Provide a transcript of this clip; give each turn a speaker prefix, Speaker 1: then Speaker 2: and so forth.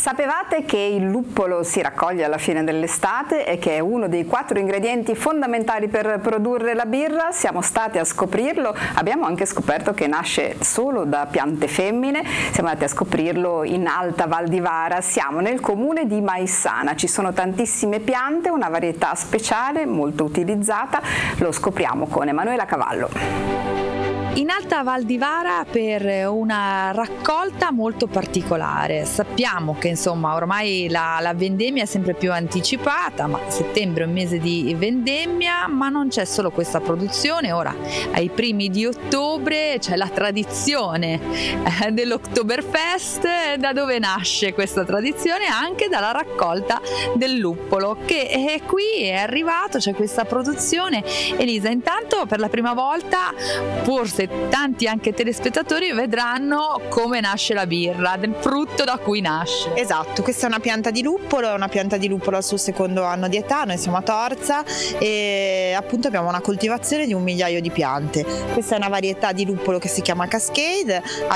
Speaker 1: Sapevate che il luppolo si raccoglie alla fine dell'estate e che è uno dei 4 ingredienti fondamentali per produrre la birra? Siamo stati a scoprirlo, abbiamo anche scoperto che nasce solo da piante femmine, siamo andati a scoprirlo in Alta Val di Vara, siamo nel comune di Maissana, ci sono tantissime piante, una varietà speciale molto utilizzata, lo scopriamo con Emanuela Cavallo.
Speaker 2: In Alta Val di Vara per una raccolta molto particolare. Sappiamo che insomma ormai la vendemmia è sempre più anticipata, ma settembre è un mese di vendemmia, ma non c'è solo questa produzione. Ora ai primi di ottobre c'è la tradizione dell'Oktoberfest. Da dove nasce questa tradizione? Anche dalla raccolta del luppolo che qui è arrivato, c'è questa produzione. Elisa, intanto per la prima volta forse tanti anche telespettatori vedranno come nasce la birra, del frutto da cui nasce.
Speaker 3: Esatto, questa è una pianta di luppolo, è una pianta di luppolo al suo secondo anno di età, noi siamo a Torza e appunto abbiamo una coltivazione di 1 migliaio di piante. Questa è una varietà di luppolo che si chiama Cascade.